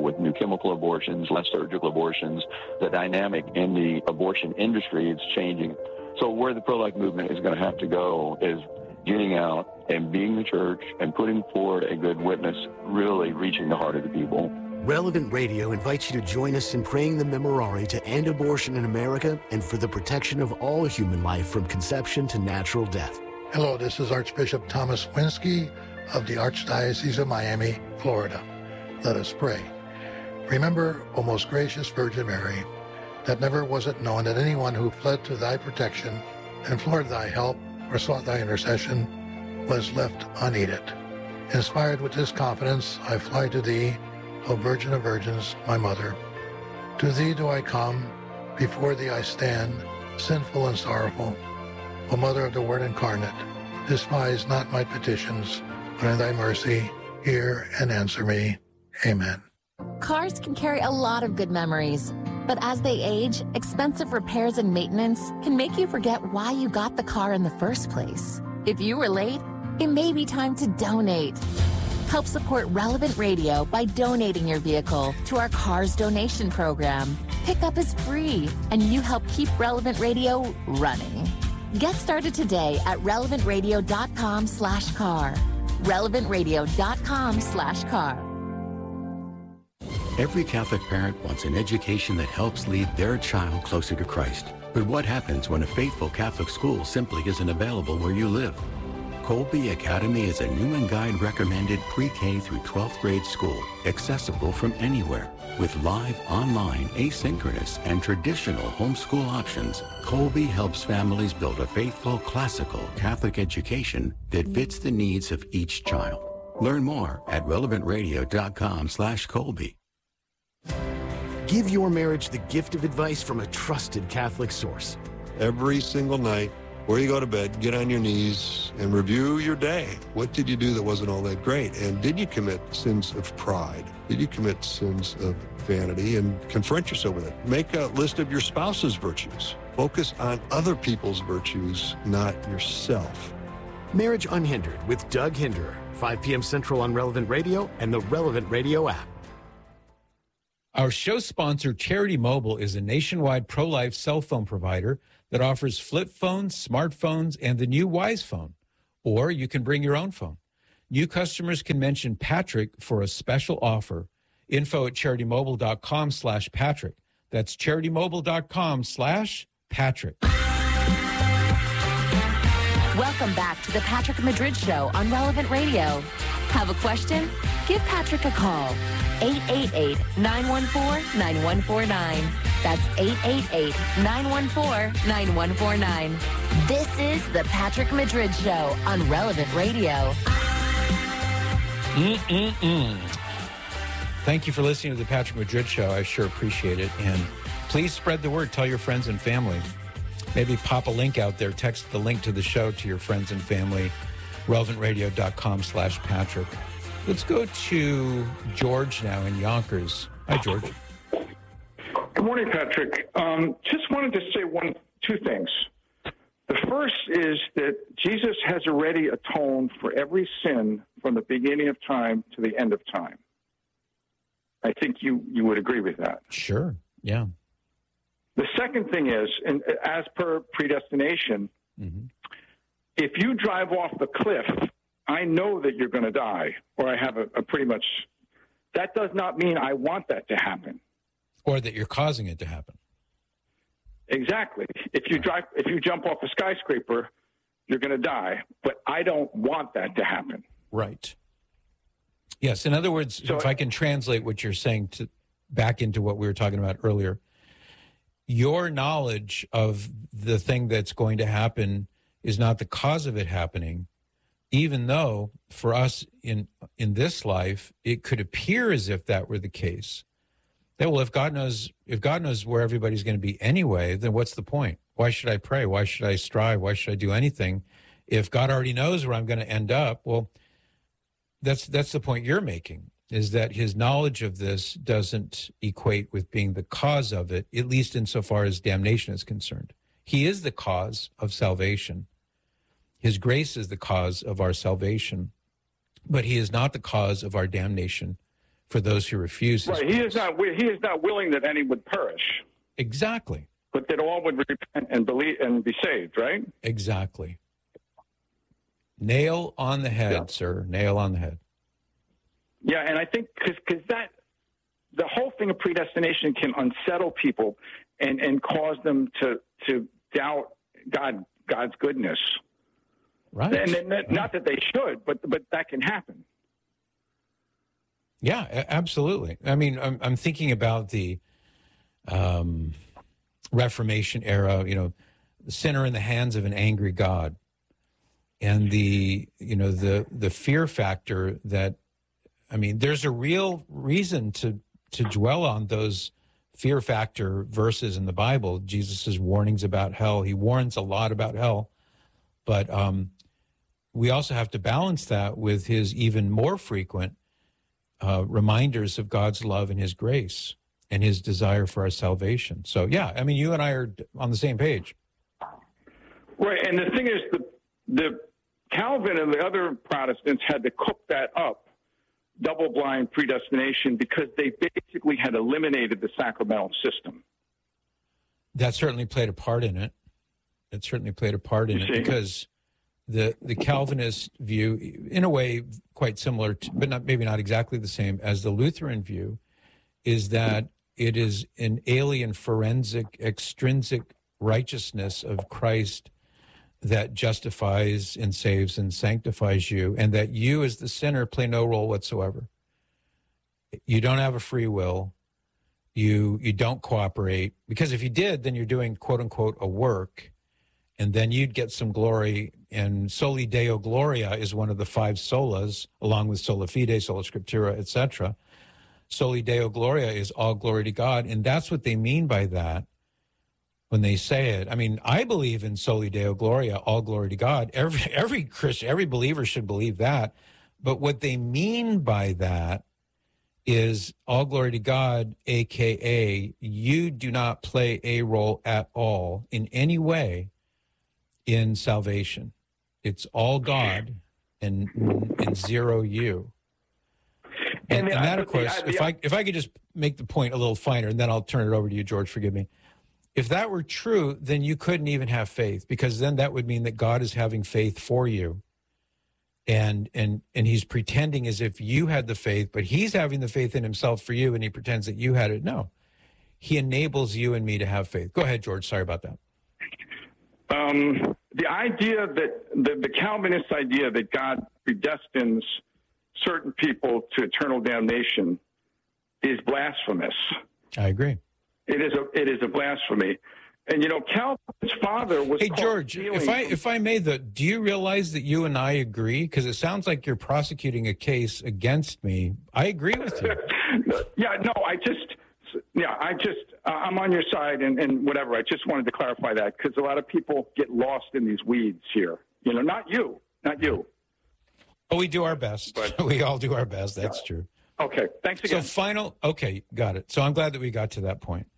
with new chemical abortions, less surgical abortions. The dynamic in the abortion industry is changing. So where the pro-life movement is going to have to go is getting out and being the church and putting forward a good witness, really reaching the heart of the people. Relevant Radio invites you to join us in praying the Memorare to end abortion in America and for the protection of all human life from conception to natural death. Hello, this is Archbishop Thomas Winsky of the Archdiocese of Miami, Florida. Let us pray. Remember, O most gracious Virgin Mary, that never was it known that anyone who fled to thy protection, implored thy help, or sought thy intercession, was left unaided. Inspired with this confidence, I fly to thee, O Virgin of Virgins, my Mother. To thee do I come, before thee I stand, sinful and sorrowful. O Mother of the Word incarnate, despise not my petitions, but in thy mercy, hear and answer me. Amen. Cars can carry a lot of good memories, but as they age, expensive repairs and maintenance can make you forget why you got the car in the first place. If you were late, it may be time to donate. Help support Relevant Radio by donating your vehicle to our Cars Donation Program. Pickup is free, and you help keep Relevant Radio running. Get started today at relevantradio.com/car. relevantradio.com/car. Every Catholic parent wants an education that helps lead their child closer to Christ. But what happens when a faithful Catholic school simply isn't available where you live? Colby Academy is a Newman Guide recommended pre-K through 12th grade school, accessible from anywhere. With live, online, asynchronous, and traditional homeschool options, Colby helps families build a faithful, classical Catholic education that fits the needs of each child. Learn more at relevantradio.com/Colby. Give your marriage the gift of advice from a trusted Catholic source. Every single night, before you go to bed, get on your knees and review your day. What did you do that wasn't all that great? And did you commit sins of pride? Did you commit sins of vanity? And confront yourself with it. Make a list of your spouse's virtues. Focus on other people's virtues, not yourself. Marriage Unhindered with Doug Hinderer, 5 p.m. Central on Relevant Radio and the Relevant Radio app. Our show sponsor, Charity Mobile, is a nationwide pro-life cell phone provider that offers flip phones, smartphones, and the new Wise phone. Or you can bring your own phone. New customers can mention Patrick for a special offer. Info at CharityMobile.com/Patrick. That's CharityMobile.com/Patrick. Welcome back to the Patrick Madrid Show on Relevant Radio. Have a question? Give Patrick a call. 888-914-9149. That's 888-914-9149. This is the Patrick Madrid Show on Relevant Radio. Thank you for listening to the Patrick Madrid Show. I sure appreciate it. And please spread the word. Tell your friends and family. Maybe pop a link out there. Text the link to the show to your friends and family. relevantradio.com/Patrick. Let's go to George now in Yonkers. Hi, George. Good morning, Patrick. Just wanted to say two things. The first is that Jesus has already atoned for every sin from the beginning of time to the end of time. I think you would agree with that. Sure, yeah. The second thing is, and as per predestination, if you drive off the cliff, I know that you're going to die, or I have a pretty much, that does not mean I want that to happen. Or that you're causing it to happen. Exactly. If you jump off a skyscraper, you're going to die, but I don't want that to happen. Right. Yes. In other words, if I can translate what you're saying back into what we were talking about earlier, your knowledge of the thing that's going to happen is not the cause of it happening, even though for us in this life, it could appear as if that were the case. That, well, if God knows where everybody's going to be anyway, then what's the point? Why should I pray? Why should I strive? Why should I do anything? If God already knows where I'm going to end up, well, that's the point you're making, is that his knowledge of this doesn't equate with being the cause of it, at least insofar as damnation is concerned. He is the cause of salvation. His grace is the cause of our salvation, but he is not the cause of our damnation for those who refuse his Right. He is not willing that any would perish. Exactly. But that all would repent and believe and be saved, right? Exactly. Nail on the head, Yeah. sir. Nail on the head. Yeah, and I think because that the whole thing of predestination can unsettle people and cause them to doubt God's goodness. Right. And not that they should, but that can happen. Yeah, absolutely. I mean, I'm thinking about the Reformation era, the sinner in the hands of an angry God, and the fear factor that, I mean, there's a real reason to dwell on those fear factor verses in the Bible. Jesus' warnings about hell. He warns a lot about hell, but we also have to balance that with his even more frequent reminders of God's love and his grace and his desire for our salvation. So, yeah, I mean, you and I are on the same page. Right, and the thing is, the Calvin and the other Protestants had to cook that up, double-blind predestination, because they basically had eliminated the sacramental system. That certainly played a part in it. Because the Calvinist view, in a way quite similar to, but maybe not exactly the same as the Lutheran view, is that it is an alien, forensic, extrinsic righteousness of Christ that justifies and saves and sanctifies you, and that you as the sinner play no role whatsoever. You don't have a free will. You don't cooperate, because if you did, then you're doing, quote unquote, a work, and then you'd get some glory. And Soli Deo Gloria is one of the 5 solas, along with Sola Fide, Sola Scriptura, etc. Soli Deo Gloria is all glory to God, and that's what they mean by that when they say it. I mean, I believe in Soli Deo Gloria, all glory to God. Every Christian, every believer should believe that. But what they mean by that is all glory to God, a.k.a. you do not play a role at all in any way in salvation. It's all God and zero you. And that, of course, if I could just make the point a little finer, and then I'll turn it over to you, George, forgive me. If that were true, then you couldn't even have faith, because then that would mean that God is having faith for you. And he's pretending as if you had the faith, but he's having the faith in himself for you, and he pretends that you had it. No, he enables you and me to have faith. Go ahead, George. Sorry about that. The idea that the Calvinist idea that God predestines certain people to eternal damnation is blasphemous. I agree. It is a blasphemy. And, Calvin's father was... Hey, George, if I may, do you realize that you and I agree? Because it sounds like you're prosecuting a case against me. I agree with you. I'm on your side and whatever. I just wanted to clarify that, because a lot of people get lost in these weeds here. Not you. Oh, we do our best. But, we all do our best. That's true. Okay. Thanks again. Okay, got it. So I'm glad that we got to that point.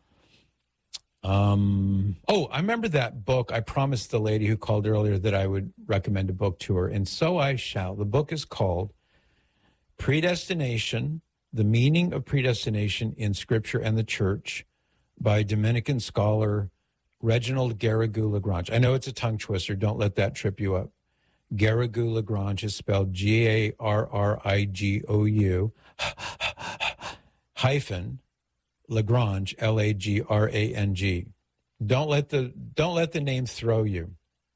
I remember that book. I promised the lady who called earlier that I would recommend a book to her, and so I shall. The book is called Predestination, The Meaning of Predestination in Scripture and the Church by Dominican scholar Reginald Garrigou-Lagrange. I know it's a tongue twister. Don't let that trip you up. Garrigou-Lagrange is spelled Garrigou hyphen Lagrange, Lagrange. Don't let the name throw you.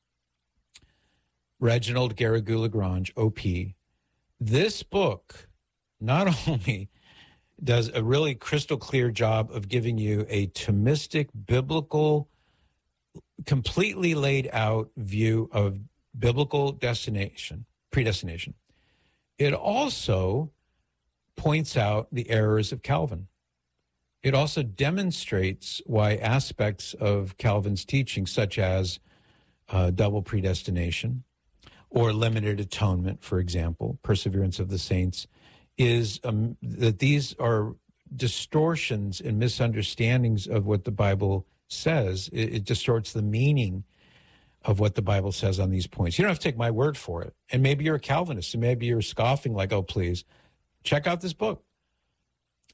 Reginald Garrigou-Lagrange, OP. This book not only does a really crystal clear job of giving you a Thomistic, biblical, completely laid out view of biblical predestination. It also points out the errors of Calvin. It also demonstrates why aspects of Calvin's teaching, such as double predestination or limited atonement, for example, perseverance of the saints, is that these are distortions and misunderstandings of what the Bible says. It distorts the meaning of what the Bible says on these points. You don't have to take my word for it. And maybe you're a Calvinist, and maybe you're scoffing like, oh, please, check out this book.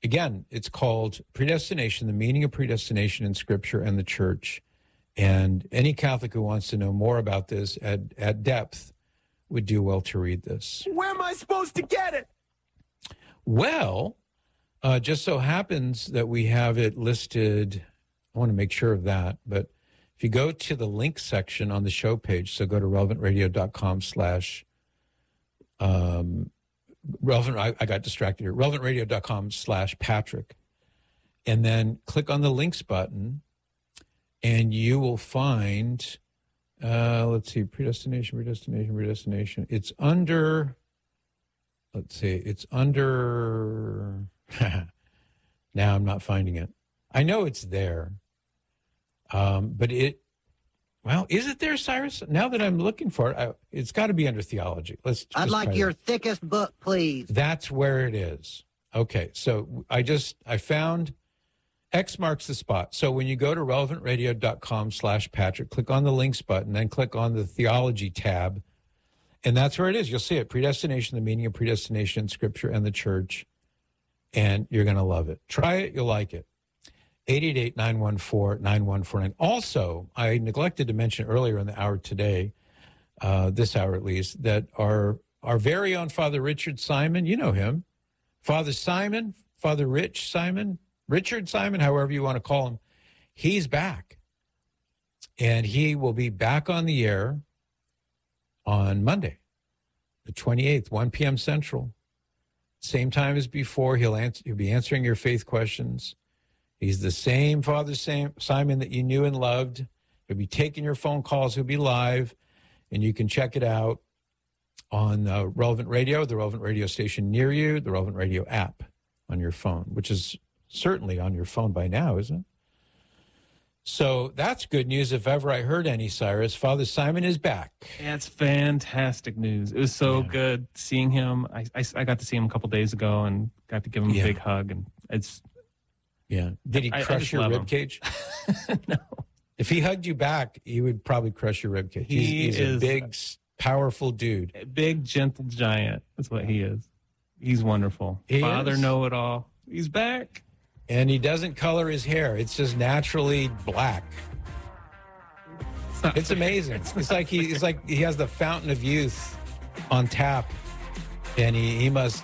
again, it's called Predestination, the Meaning of Predestination in Scripture and the Church. And any Catholic who wants to know more about this at depth would do well to read this. Where am I supposed to get it? Well, just so happens that we have it listed. I want to make sure of that. But if you go to the link section on the show page, so go to relevantradio.com/ I got distracted here. relevantradio.com/Patrick. And then click on the links button, and you will find, let's see, predestination. It's under, now I'm not finding it. I know it's there. But is it there, Cyrus? Now that I'm looking for it, it's got to be under theology. I'd like your thickest book, please. That's where it is. Okay, so I found X marks the spot. So when you go to relevantradio.com/Patrick, click on the links button, then click on the theology tab, and that's where it is. You'll see it, Predestination, the Meaning of Predestination in Scripture and the Church, and you're going to love it. Try it, you'll like it. 888-914-9149. Also, I neglected to mention earlier in the hour today, this hour at least, that our very own Father Richard Simon, you know him, Father Richard Simon, however you want to call him, he's back. And he will be back on the air on Monday, the 28th, 1 p.m. Central. Same time as before. He'll be answering your faith questions. He's the same Father Simon that you knew and loved. He'll be taking your phone calls. He'll be live, and you can check it out on Relevant Radio, the Relevant Radio station near you, the Relevant Radio app on your phone, which is certainly on your phone by now, isn't it? So that's good news if ever I heard any, Cyrus. Father Simon is back. That's fantastic news. It was so good seeing him. I got to see him a couple days ago and got to give him a big hug, and it's... Yeah. Did he crush your rib cage? No. If he hugged you back, he would probably crush your rib cage. He's a big, powerful dude. A big, gentle giant. That's what he is. He's wonderful. Father know-it-all. He's back. And he doesn't color his hair. It's just naturally black. It's amazing. It's like he has the fountain of youth on tap, and he must